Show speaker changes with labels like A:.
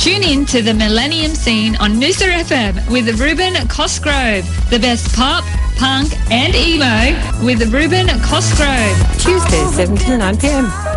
A: Tune in to the Millennium Scene on Noosa FM with Ruben Cosgrove. The best pop, punk and emo with Ruben Cosgrove.
B: Tuesdays 7 to 9 p.m.